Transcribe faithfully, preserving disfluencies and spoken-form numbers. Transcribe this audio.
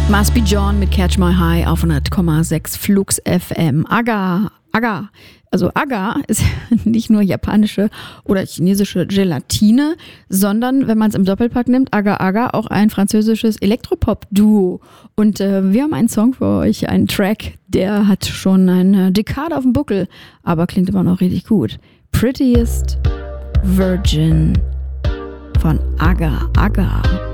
Must Be John mit Catch My High auf hundert Komma sechs Flux F M. Agar, Agar, also Agar ist nicht nur japanische oder chinesische Gelatine, sondern, wenn man es im Doppelpack nimmt, Agar Agar auch ein französisches Elektropop-Duo. Und äh, wir haben einen Song für euch, einen Track, der hat schon eine Dekade auf dem Buckel, aber klingt immer noch richtig gut. Prettiest Virgin von Agar Agar.